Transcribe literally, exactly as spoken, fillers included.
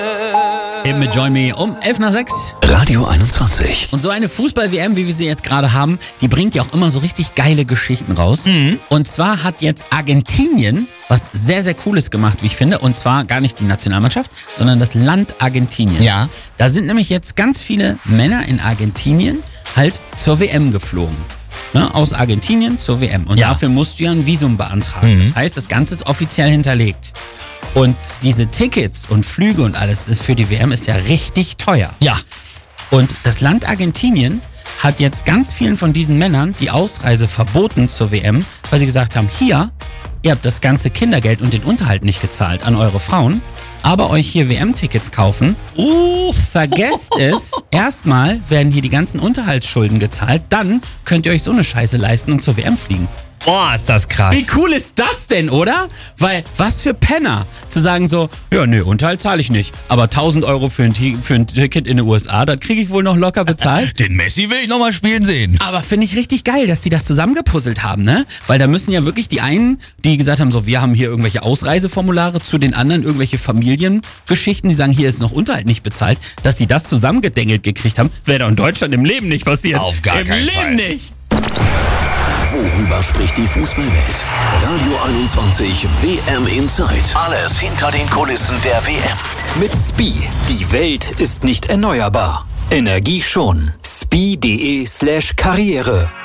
Eben mit Join Me um elf nach sechs. Radio einundzwanzig. Und so eine Fußball-W M, wie wir sie jetzt gerade haben, die bringt ja auch immer so richtig geile Geschichten raus. Mhm. Und zwar hat jetzt Argentinien was sehr, sehr Cooles gemacht, wie ich finde. Und zwar gar nicht die Nationalmannschaft, sondern das Land Argentinien. Ja. Da sind nämlich jetzt ganz viele Männer in Argentinien halt zur W M geflogen. Ne, aus Argentinien zur W M. Und Ja. dafür musst du ja ein Visum beantragen. Mhm. Das heißt, das Ganze ist offiziell hinterlegt. Und diese Tickets und Flüge und alles ist für die W M ist ja richtig teuer. Ja. Und das Land Argentinien hat jetzt ganz vielen von diesen Männern die Ausreise verboten zur W M, weil sie gesagt haben, hier, ihr habt das ganze Kindergeld und den Unterhalt nicht gezahlt an eure Frauen, aber euch hier W M-Tickets kaufen. Uh, vergesst es. Erstmal werden hier die ganzen Unterhaltsschulden gezahlt, dann könnt ihr euch so eine Scheiße leisten und zur W M fliegen. Boah, ist das krass. Wie cool ist das denn, oder? Weil, was für Penner, zu sagen so, ja, nee, Unterhalt zahle ich nicht, aber tausend Euro für ein, T- für ein Ticket in den U S A, das kriege ich wohl noch locker bezahlt. Den Messi will ich noch mal spielen sehen. Aber finde ich richtig geil, dass die das zusammengepuzzelt haben, ne? Weil da müssen ja wirklich die einen, die gesagt haben, so, wir haben hier irgendwelche Ausreiseformulare, zu den anderen irgendwelche Familiengeschichten, die sagen, hier ist noch Unterhalt nicht bezahlt, dass die das zusammengedengelt gekriegt haben, wäre doch in Deutschland im Leben nicht passiert. Auf gar Im keinen Leben Fall. nicht. Worüber spricht die Fußballwelt? Radio einundzwanzig W M Inside. Alles hinter den Kulissen der W M. Mit Spie. Die Welt ist nicht erneuerbar. Energie schon. Spie.de slash Karriere.